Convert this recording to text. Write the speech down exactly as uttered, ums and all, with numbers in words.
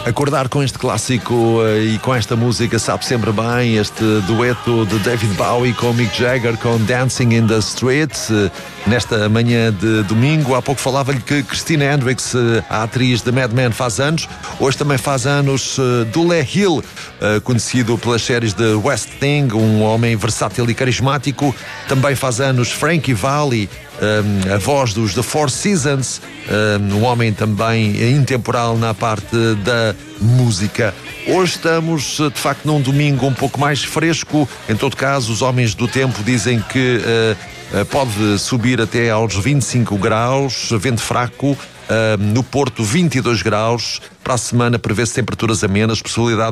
Acordar com este clássico uh, e com esta música sabe sempre bem. Este dueto de David Bowie com Mick Jagger com Dancing in the Street, uh, nesta manhã de domingo. Há pouco falava-lhe que Christina Hendricks, uh, a atriz de Mad Men, faz anos. Hoje também faz anos uh, Dule Hill, uh, conhecido pelas séries de West Wing, um homem versátil e carismático. Também faz anos Frankie Valli, Um, a voz dos The Four Seasons, um, um homem também intemporal na parte da música. Hoje estamos, de facto, num domingo um pouco mais fresco. Em todo caso, os homens do tempo dizem que uh, uh, pode subir até aos vinte e cinco graus, vento fraco. Uh, no Porto, vinte e dois graus. Para a semana prevê-se temperaturas amenas, possibilidade